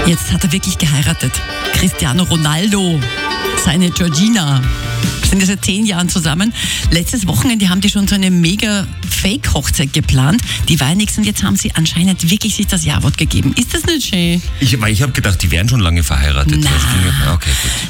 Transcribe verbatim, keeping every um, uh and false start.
Jetzt hat er wirklich geheiratet. Cristiano Ronaldo, seine Georgina. Sind ja seit zehn Jahren zusammen. Letztes Wochenende haben die schon so eine mega Fake-Hochzeit geplant. Die war nichts und jetzt haben sie anscheinend wirklich sich das Ja-Wort gegeben. Ist das nicht schön? Ich, weil ich habe gedacht, die wären schon lange verheiratet. Na. Okay, gut.